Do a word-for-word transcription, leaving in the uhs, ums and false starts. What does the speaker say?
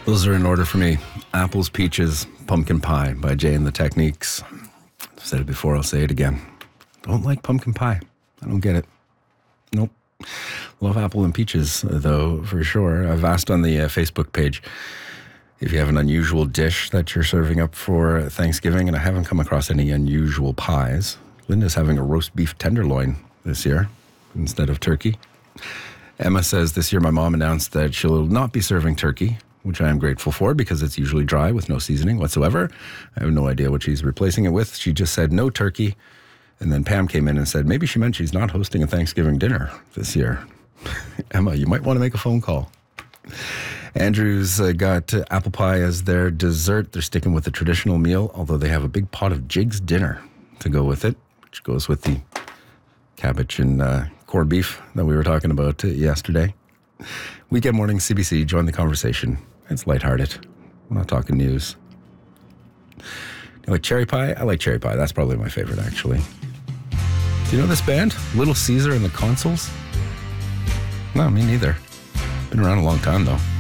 Those are in order for me. Apples, Peaches, Pumpkin Pie by Jay and the Techniques. I've said it before, I'll say it again. Don't like pumpkin pie. I don't get it. Nope. Love apple and peaches, though, for sure. I've asked on the uh, Facebook page if you have an unusual dish that you're serving up for Thanksgiving, and I haven't come across any unusual pies. Linda's having a roast beef tenderloin this year instead of turkey. Emma says this year my mom announced that she'll not be serving turkey, which I am grateful for because it's usually dry with no seasoning whatsoever. I have no idea what she's replacing it with. She just said no turkey. And then Pam came in and said maybe she meant she's not hosting a Thanksgiving dinner this year. Emma, you might want to make a phone call. Andrew's uh, got uh, apple pie as their dessert. They're sticking with the traditional meal, although they have a big pot of Jig's dinner to go with it, which goes with the cabbage and uh, corned beef that we were talking about uh, yesterday. Weekend morning, C B C, join the conversation. It's lighthearted. We're not talking news. You like cherry pie? I like cherry pie. That's probably my favorite, actually. Do you know this band? Little Caesar and the Consuls? No, me neither. Been around a long time, though.